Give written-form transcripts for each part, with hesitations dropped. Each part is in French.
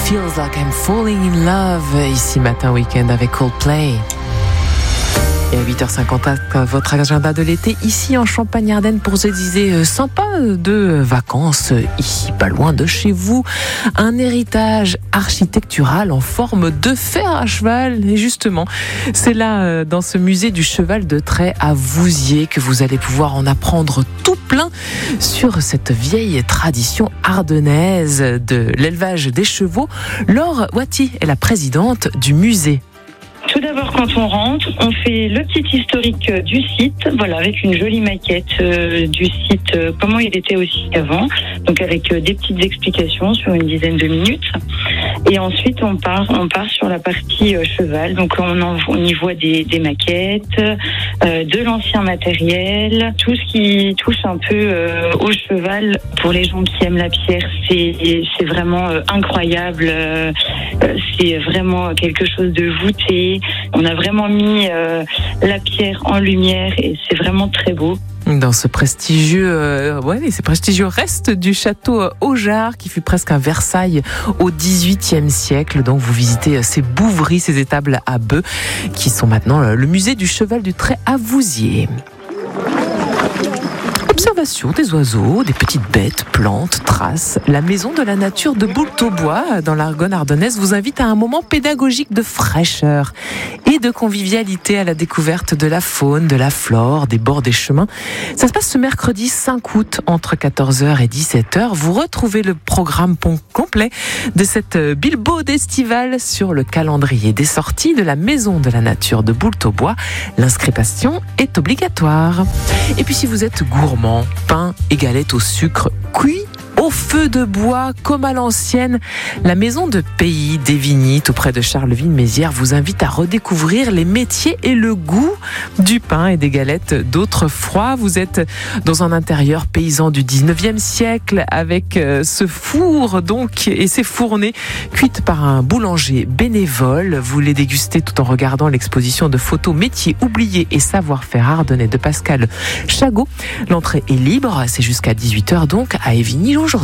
Feels Like I'm Falling in Love, ici Matin Week-end avec Coldplay. Et à 8h54, votre agenda de l'été, ici en Champagne-Ardenne, pour se disait sympa de vacances, ici pas loin de chez vous. Un héritage architectural en forme de fer à cheval. Et justement, c'est là, dans ce musée du cheval de trait à Vouziers, que vous allez pouvoir en apprendre tout plein sur cette vieille tradition ardennaise de l'élevage des chevaux. Laure Watty est la présidente du musée. Tout d'abord, quand on rentre, on fait le petit historique du site, voilà, avec une jolie maquette du site, comment il était aussi avant, donc avec des petites explications sur une dizaine de minutes. Et ensuite, on part sur la partie cheval, donc on y voit des maquettes, de l'ancien matériel, tout ce qui touche un peu au cheval. Pour les gens qui aiment la pierre, c'est vraiment incroyable. C'est vraiment quelque chose de voûté. On a vraiment mis la pierre en lumière et c'est vraiment très beau. Dans ce prestigieux reste du château Augeard, qui fut presque un Versailles au XVIIIe siècle. Donc vous visitez ces bouveries, ces étables à bœufs, qui sont maintenant le musée du cheval du trait à Vouziers. Observation des oiseaux, des petites bêtes, plantes, traces. La maison de la nature de Boultaubois, dans l'Argonne ardennaise, vous invite à un moment pédagogique de fraîcheur et de convivialité à la découverte de la faune, de la flore, des bords des chemins. Ça se passe ce mercredi 5 août entre 14h et 17h. Vous retrouvez le programme complet de cette Bilbao estivale sur le calendrier des sorties de la maison de la nature de Boultaubois. L'inscription est obligatoire. Et puis si vous êtes gourmand, pain et galettes au sucre cuit au feu de bois, comme à l'ancienne, la maison de pays d'Évignit, auprès de Charleville-Mézières, vous invite à redécouvrir les métiers et le goût du pain et des galettes d'autrefois. Vous êtes dans un intérieur paysan du 19e siècle, avec ce four donc et ces fournées cuites par un boulanger bénévole. Vous les dégustez tout en regardant l'exposition de photos métiers oubliés et savoir-faire ardennais de Pascal Chagot. L'entrée est libre, c'est jusqu'à 18h donc à Évigny aujourd'hui.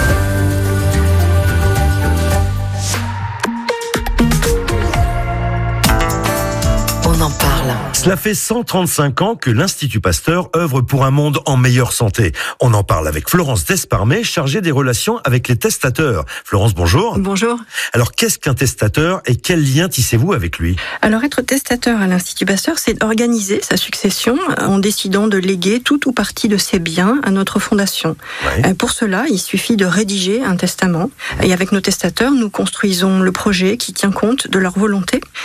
On en parle. Cela fait 135 ans que l'Institut Pasteur œuvre pour un monde en meilleure santé. On en parle avec Florence Desparmet, chargée des relations avec les testateurs. Florence, bonjour. Bonjour. Alors, qu'est-ce qu'un testateur et quel lien tissez-vous avec lui ? Alors, être testateur à l'Institut Pasteur, c'est organiser sa succession en décidant de léguer tout ou partie de ses biens à notre fondation. Ouais. Pour cela, il suffit de rédiger un testament. Et avec nos testateurs, nous construisons le projet qui tient compte de leur volonté